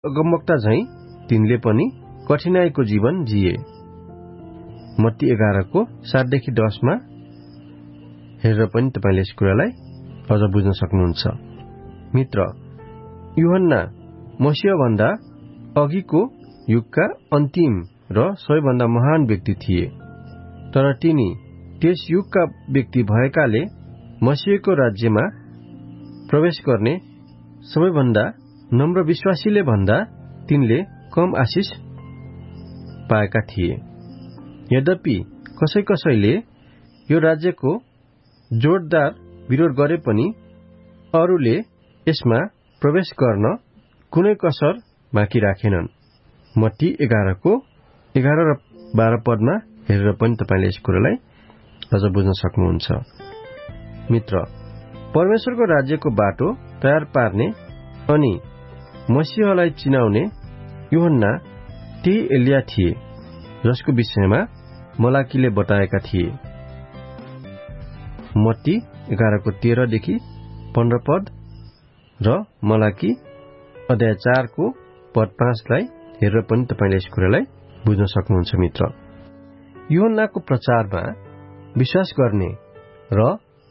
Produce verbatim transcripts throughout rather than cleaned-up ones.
अगमवक्ता झैं तिनले पनि कठिनाईको जीवन जिए। मत्ती एघारको सातदेखि दसमा हेरेर पनि तपाईँले यस कुरालाई अझ बुझ्न सक्नुहुन्छ। मित्र, यूहन्ना मसीहभन्दा अघिको युगका अन्तिम र सबैभन्दा महान व्यक्ति थिए, तर तिनी त्यस युगका व्यक्ति भएकाले मसीहको राज्यमा प्रवेश गर्ने सबैभन्दा नम्र विश्वासीले भन्दा तिनले कम आशिष पाएका थिए। यद्यपि कसै कसैले यो राज्यको जोरदार विरोध गरे पनि अरूले यसमा प्रवेश गर्न कुनै कसर बाँकी राखेनन्। मत्ती एघारको एघार र बाह्र पदमा हेरेर पनि तपाईँले यस कुरालाई अझ बुझ्न सक्नुहुन्छ। मित्र, परमेश्वरको राज्यको बाटो तयार पार्ने अनि मसीहलाई चिनाउने यूहन्ना त्यही एलिया थिए जसको विषयमा मलाकीले बताएका थिए। मत्ती एघारको तेह्रदेखि पन्ध्र पद र मलाकी अध्याय चारको पद पाँचलाई हेरेर पनि तपाईँले यस कुरालाई बुझ्न सक्नुहुन्छ। मित्र, यूहन्नाको प्रचारमा विश्वास गर्ने र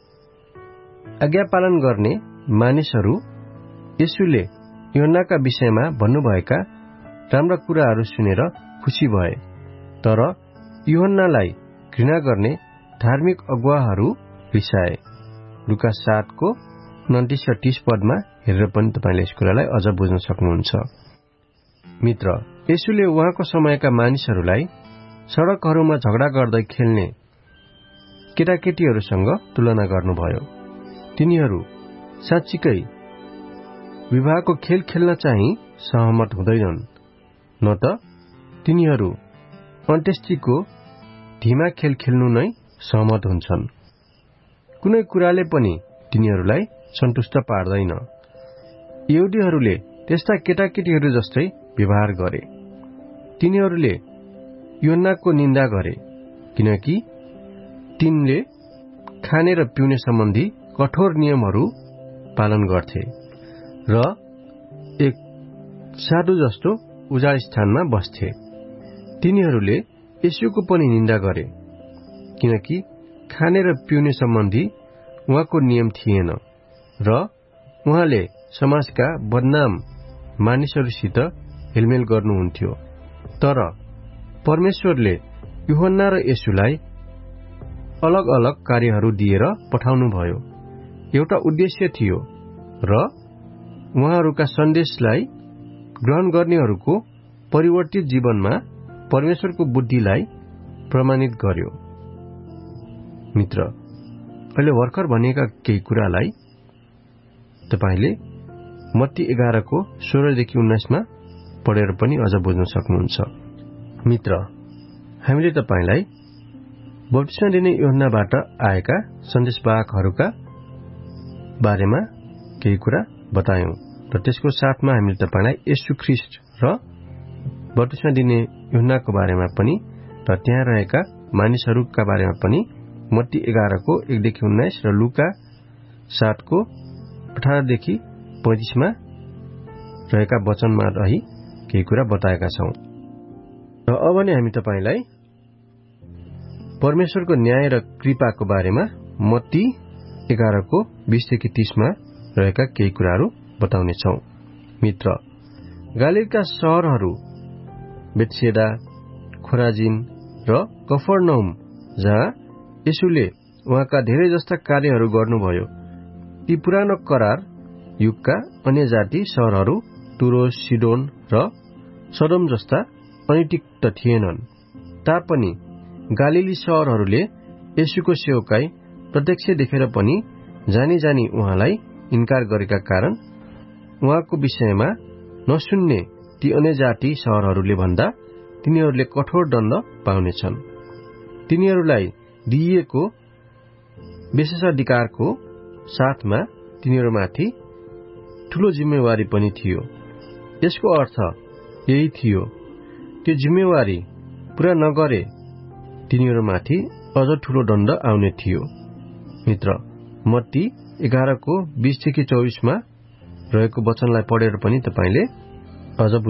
आज्ञा पालन गर्ने मानिसहरू येशूले यूहन्नाका विषयमा भन्नुभएका राम्रा कुराहरू सुनेर खुसी भए, तर यूहन्नालाई घृणा गर्ने धार्मिक अगुवाहरू रिसाए। लुका सातको उन्तिस र तीस पदमा हेरेर पनि तपाईँले यस कुरालाई अझ बुझ्न सक्नुहुन्छ। मित्र, येशूले उहाँको समयका मानिसहरूलाई सडकहरूमा झगडा गर्दै खेल्ने केटाकेटीहरूसँग तुलना गर्नुभयो। तिनीहरू साँच्चीकै विवाहको खेल खेल्न चाहिँ सहमत हुँदैनन्, न त तिनीहरू अन्त्येष्टिको धीमा खेल खेल्नु नै सहमत हुन्छन्। कुनै कुराले पनि तिनीहरूलाई सन्तुष्ट पार्दैन। यहुदीहरूले त्यस्ता केटाकेटीहरू जस्तै व्यवहार गरे। तिनीहरूले यूहन्नाको निन्दा गरे किनकि तिनले खाने र पिउने सम्बन्धी कठोर नियमहरू पालन गर्थे र एक साधु जस्तो उजाड स्थानमा बस्थे। तिनीहरूले येशूको पनि निन्दा गरे किनकि खाने र पिउने सम्बन्धी उहाँको नियम थिएन र उहाँले समाजका बदनाम मानिसहरूसित हेलमेल गर्नुहुन्थ्यो। तर परमेश्वरले यूहन्ना र येशूलाई अलग अलग कार्यहरू दिएर पठाउनुभयो। एउटा उद्देश्य थियो र उहाँहरूका सन्देशलाई ग्रहण गर्नेहरूको परिवर्तित जीवनमा परमेश्वरको बुद्धिलाई प्रमाणित गर्यो। मित्र, अहिले भर्खर भनेका केही कुरालाई तपाईँले मत्ती एघारको सोह्रदेखि उन्नाइसमा पढेर पनि अझ बुझ्न सक्नुहुन्छ। मित्र, हामीले तपाईँलाई बप्तिस्मा दिने यूहन्नाबाट आएका सन्देशवाहकहरूका बारेमा केही कुरा बतायौं र त्यसको साथमा हामीले तपाईँलाई येशू ख्रीष्ट र बप्तिस्मा दिने यूहन्नाको बारेमा पनि र त्यहाँ रहेका मानिसहरूका बारेमा पनि मत्ती एघारको एकदेखि उन्नाइस र लुका सातको अठारदेखि पैंतिसमा रहेका वचनमा रही केही कुरा बताएका छौं। र अब नै हामी तपाईँलाई परमेश्वरको न्याय र कृपाको बारेमा मत्ती एघारको बीसदेखि तीसमा रहेका केही कुराहरू बताउनेछौं। मित्र, गालीलका शहरहरू बेत्सेदा, खोराजिन र कफरनहुम जहाँ येशूले उहाँका धेरै जस्ता कार्यहरू गर्नुभयो, ती पुरानो करार युगका अन्य जाति शहरहरू तुरोस, सिडोन र सदोम जस्ता अनैतिक त थिएनन्। तापनि गालीली शहरहरूले येशूको सेवकाई प्रत्यक्ष देखेर पनि जानी जानी उहाँलाई इन्कार गरेका कारण उहाँको विषयमा नसुन्ने ती अन्य जाति शहरहरूले भन्दा तिनीहरूले कठोर दण्ड पाउनेछन्। तिनीहरूलाई दिइएको विशेषाधिकारको साथमा तिनीहरूमाथि ठूलो जिम्मेवारी पनि थियो। यसको अर्थ यही थियो, त्यो जिम्मेवारी पूरा नगरे तिनीहरूमाथि अझ ठूलो दण्ड आउने थियो। मित्र, मत्ती एघारको बीसदेखि चौबिसमा रहेको वचनलाई पढेर पनि तपाईँले अझ